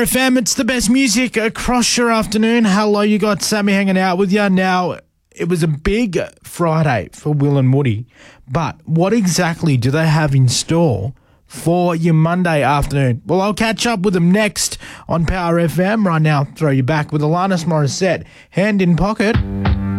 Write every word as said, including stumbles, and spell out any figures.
F M, it's the best music across your afternoon. Hello, you got Sammy hanging out with you. Now, it was a big Friday for Will and Woody, but what exactly do they have in store for your Monday afternoon? Well, I'll catch up with them next on Power F M. Right now, throw you back with Alanis Morissette, Hand in Pocket.